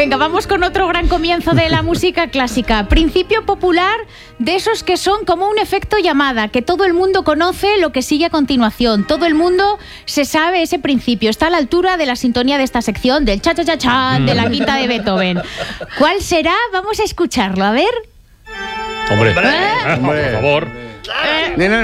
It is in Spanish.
Venga, vamos con otro gran comienzo de la música clásica. Principio popular de esos que son como un efecto llamada, que todo el mundo conoce lo que sigue a continuación. Todo el mundo se sabe ese principio. Está a la altura de la sintonía de esta sección, del cha-cha-cha-cha, de la quinta de Beethoven. ¿Cuál será? Vamos a escucharlo, a ver. Hombre, por favor.